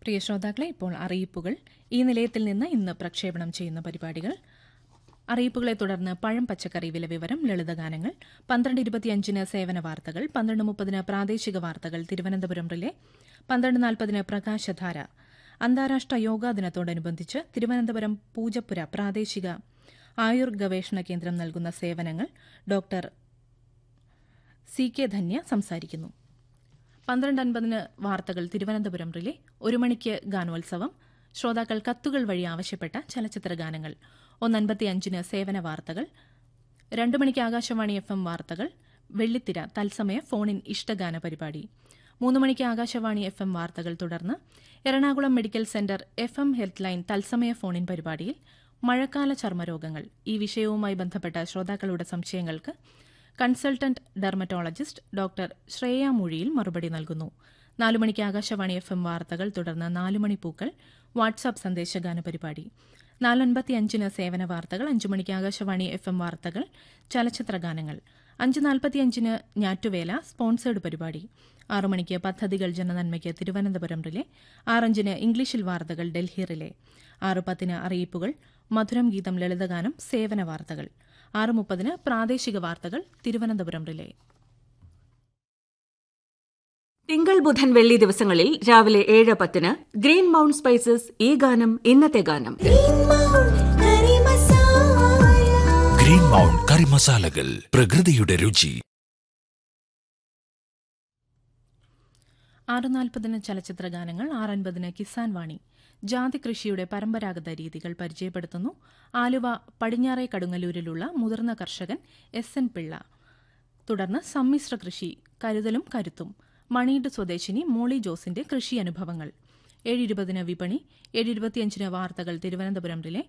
പ്രിയ ശ്രോതാക്കളെ, ഇപ്പോൾ അറിയിപ്പുകൾ. ഈ നിലയത്തിൽ നിന്ന് ഇന്ന് പ്രക്ഷേപണം ചെയ്യുന്ന പരിപാടികൾ: അറിയിപ്പുകളെ തുടർന്ന് പഴം പച്ചക്കറി വില വിവരം, ലളിതഗാനങ്ങൾ, 12:25 സേവന വാർത്തകൾ, 12:30 പ്രാദേശിക വാർത്തകൾ തിരുവനന്തപുരം റിലേ, 12:40 പ്രകാശധാര. അന്താരാഷ്ട്ര യോഗാ ദിനത്തോടനുബന്ധിച്ച് തിരുവനന്തപുരം പൂജപ്പുര പ്രാദേശിക ആയുർ ഗവേഷണ കേന്ദ്രം നൽകുന്ന സേവനങ്ങൾ ഡോക്ടർ CK ധന്യ സംസാരിക്കുന്നു. 12:50 വാർത്തകൾ തിരുവനന്തപുരം റിലേ, 1 മണിക്ക് ഗാനോത്സവം, ശ്രോതാക്കൾ കത്തുകൾ വഴി ആവശ്യപ്പെട്ട ചലച്ചിത്ര ഗാനങ്ങൾ, 1:55 സേവന വാർത്തകൾ, 2 മണിക്ക് ആകാശവാണി FM വാർത്തകൾ, വെള്ളിത്തിര തത്സമയ ഫോണിൻ ഇഷ്ടഗാന പരിപാടി, 3 മണിക്ക് ആകാശവാണി FM വാർത്തകൾ. തുടർന്ന് Ernakulam medical centre FM health line തത്സമയ ഫോണിൻ പരിപാടിയിൽ മഴക്കാല ചർമ്മരോഗങ്ങൾ, ഈ വിഷയവുമായി ബന്ധപ്പെട്ട ശ്രോതാക്കളുടെ സംശയങ്ങൾക്ക് കൺസൾട്ടന്റ് ഡെർമറ്റോളജിസ്റ്റ് ഡോക്ടർ ശ്രേയ മൊഴിയിൽ മറുപടി നൽകുന്നു. 4 മണിക്ക് ആകാശവാണി FM വാർത്തകൾ. തുടർന്ന് 4 മണി പൂക്കൾ വാട്സാപ്പ് സന്ദേശഗാന പരിപാടി, 4:55 സേവന വാർത്തകൾ, 5 മണിക്ക് ആകാശവാണി FM വാർത്തകൾ, ചലച്ചിത്ര ഗാനങ്ങൾ, 5:45 ഞാറ്റുവേല സ്പോൺസേഡ് പരിപാടി, 6 മണിക്ക് പദ്ധതികൾ ജനനന്മയ്ക്ക് തിരുവനന്തപുരം റിലേ, 6:05 ഇംഗ്ലീഷിൽ വാർത്തകൾ ഡൽഹി റിലേ, 6:10 അറിയിപ്പുകൾ, മധുരം ഗീതം, ലളിതഗാനം, സേവന വാർത്തകൾ, 6:30 പ്രാദേശിക വാർത്തകൾ തിരുവനന്തപുരം റിലേ. തിങ്കൾ ബുധൻ വെള്ളി ദിവസങ്ങളിൽ രാവിലെ 7:10 ഗ്രീൻ മൗണ്ട് സ്പൈസസ് ഈ ഗാനം ഇന്നത്തെ ഗാനം. ഗ്രീൻ മൗണ്ട് കറി മസാലകൾ, പ്രകൃതിയുടെ രുചി. 6:40 ചലച്ചിത്ര ഗാനങ്ങൾ, 6:50 കിസാൻ വാണി. ജാതി കൃഷിയുടെ പരമ്പരാഗത രീതികൾ പരിചയപ്പെടുത്തുന്നു ആലുവ പടിഞ്ഞാറേ കടുങ്ങല്ലൂരിലുള്ള മുതിർന്ന കർഷകൻ SN പിള്ള. തുടർന്ന് സമ്മിശ്ര കൃഷി, കരുതലും കരുത്തും, മണീട് സ്വദേശിനി മോളി ജോസിന്റെ കൃഷി അനുഭവങ്ങൾ. 7:20 വിപണി, 7:25 വാർത്തകൾ തിരുവനന്തപുരം റിലേ,